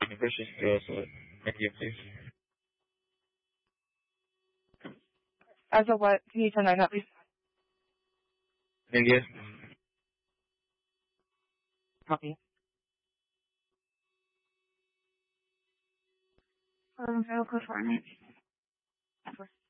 any questions to us or India, please? As a what? Can you turn that up, please? India? Copy. Federal court for